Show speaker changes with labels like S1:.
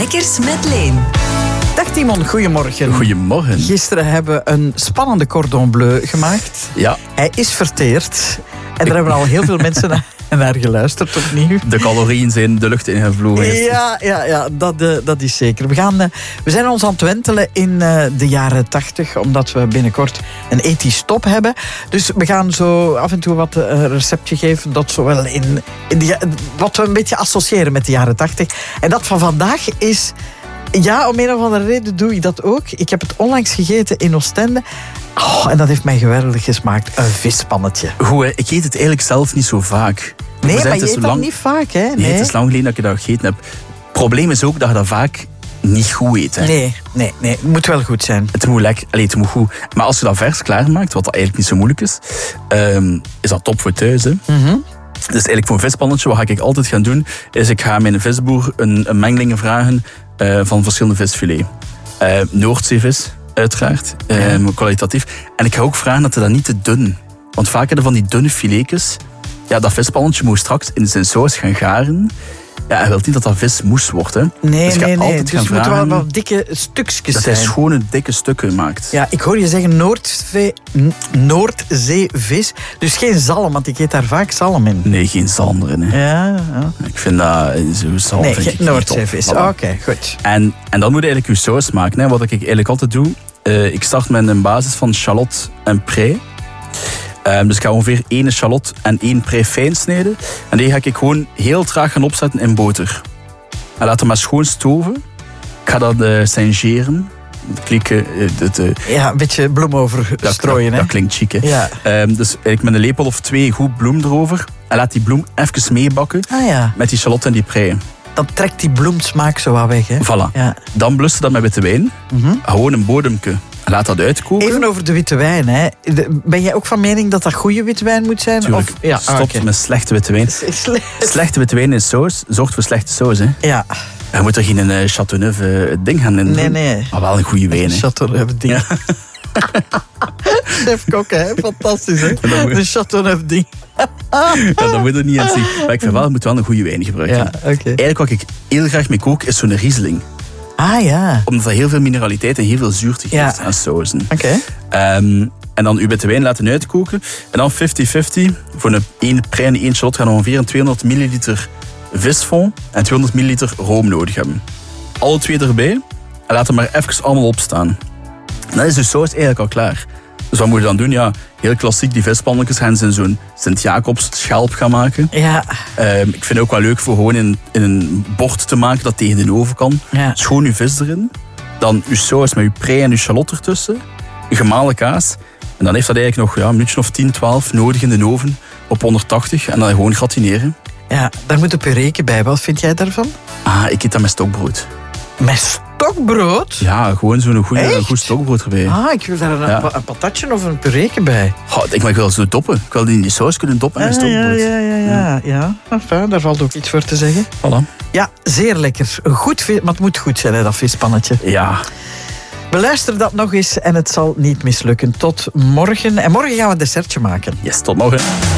S1: Lekkers met Leen.
S2: Dag Timon, goedemorgen.
S3: Goedemorgen.
S2: Gisteren hebben we een spannende cordon bleu gemaakt.
S3: Ja.
S2: Hij is verteerd. En daar hebben al heel veel mensen naar geluisterd opnieuw.
S3: De calorieën zijn de lucht ingevlogen.
S2: Ja, dat is zeker. We zijn ons aan het wentelen in de jaren 80, omdat we binnenkort een ethisch top hebben. Dus we gaan zo af en toe wat receptje geven dat zowel in wat we een beetje associëren met de jaren 80. En dat van vandaag is... Ja, om een of andere reden doe ik dat ook. Ik heb het onlangs gegeten in Oostende. Oh, en dat heeft mij geweldig gesmaakt. Een vispannetje.
S3: Goed, hè? Ik eet het eigenlijk zelf niet zo vaak.
S2: Nee, maar je eet dat niet vaak, hè?
S3: Nee, het is lang geleden dat ik dat gegeten heb. Het probleem is ook dat je dat vaak niet goed eet. Hè?
S2: Nee. Het moet wel goed zijn.
S3: Het moet lekker, het moet goed. Maar als je dat vers klaarmaakt, wat dat eigenlijk niet zo moeilijk is dat top voor thuis. Hè?
S2: Mm-hmm.
S3: Dus eigenlijk voor een vispannetje, wat ga ik altijd gaan doen, is ik ga mijn visboer een mengeling vragen van verschillende visfilet. Noordzeevis, uiteraard, kwalitatief. En ik ga ook vragen dat hij dat niet te dun. Want vaak hebben van die dunne filetjes. Ja, dat vispannetje moet straks in zijn saus gaan garen. Ja, hij wil niet dat dat vis moes wordt. Hè.
S2: Nee.
S3: Dus
S2: het moeten wel wat dikke stukjes zijn.
S3: Dat hij schone, dikke stukken maakt.
S2: Ja, ik hoor je zeggen Noordzeevis. Dus geen zalm, want ik eet daar vaak zalm in.
S3: Nee, geen zalm erin. Hè.
S2: Ja.
S3: Ik vind dat... Zalm
S2: nee,
S3: vind ik
S2: Noordzeevis.
S3: Voilà.
S2: Oké, goed.
S3: En dan moet je eigenlijk je saus maken. Hè. Wat ik eigenlijk altijd doe... ik start met een basis van shallot en prei. Dus ik ga ongeveer 1 shallot en 1 prei fijn snijden. En die ga ik gewoon heel traag gaan opzetten in boter. En laat hem maar schoon stoven. Ik ga dat singeren.
S2: Ja, een beetje bloem over strooien.
S3: Dat klinkt chic, hè?
S2: Ja.
S3: Dus eigenlijk met een lepel of 2 goed bloem erover. En laat die bloem even meebakken met die shallot en die prei.
S2: Dan trekt die bloemsmaak zo wat weg, hè?
S3: Voilà.
S2: Ja.
S3: Dan blussen dat met witte wijn.
S2: Mm-hmm.
S3: Gewoon een bodemke. En laat dat uitkoken.
S2: Even over de witte wijn, hè. Ben jij ook van mening dat dat goede witte wijn moet zijn?
S3: Tuurlijk. Stop met slechte witte wijn. Slechte witte wijn in saus zorgt voor slechte saus, hè.
S2: Ja.
S3: Je moet er geen Chateauneuf ding gaan in doen.
S2: Nee.
S3: Maar wel een goede wijn, hè.
S2: Chateauneuf ding. Ja. Chef koken, hè. Fantastisch, hè. Een Chateauneuf ding.
S3: Ja, dat moet er niet aan zien. Maar ik vind wel, je moet wel een goede wijn gebruiken.
S2: Ja, okay.
S3: Eigenlijk wat ik heel graag mee kook, is zo'n Riesling.
S2: Ah ja.
S3: Omdat dat heel veel mineraliteit en heel veel zuurte geeft aan sausen.
S2: Oké.
S3: En dan uw witte wijn laten uitkoken. En dan 50-50. Voor een prei en 1 shallot gaan we ongeveer 200 milliliter visfond en 200 milliliter room nodig hebben. Alle 2 erbij. En laat het maar even allemaal opstaan. En dan is de saus eigenlijk al klaar. Dus wat moet je dan doen? Ja, heel klassiek, die vispannetjes gaan ze in zo'n Sint-Jacobs schelp gaan maken.
S2: Ja.
S3: Ik vind het ook wel leuk voor gewoon in een bord te maken dat tegen de oven kan.
S2: Ja.
S3: Schoon uw vis erin. Dan uw saus met uw prei en uw shallot ertussen. Gemalen kaas. En dan heeft dat eigenlijk nog een minuutje of 10, 12 nodig in de oven op 180. En dan gewoon gratineren.
S2: Ja, daar moet een pureke bij. Wat vind jij daarvan?
S3: Ik eet dat met stokbrood.
S2: Met stokbrood?
S3: Ja, gewoon zo'n goed stokbrood erbij.
S2: Ik wil daar een patatje of een pureke bij.
S3: Ik wil zo doppen. Ik wil die in die saus kunnen doppen met stokbrood.
S2: Ja. Enfin, daar valt ook iets voor te zeggen.
S3: Voilà.
S2: Ja, zeer lekker. Goed vis, maar het moet goed zijn, hè, dat vispannetje.
S3: Ja.
S2: Beluister dat nog eens en het zal niet mislukken. Tot morgen. En morgen gaan we een dessertje maken.
S3: Yes, tot morgen.